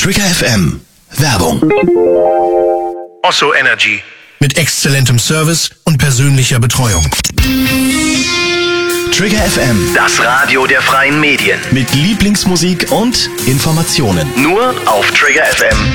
Trigger FM. Werbung. Osso Energy. Mit exzellentem Service und persönlicher Betreuung. Trigger FM. Das Radio der freien Medien. Mit Lieblingsmusik und Informationen. Nur auf Trigger FM.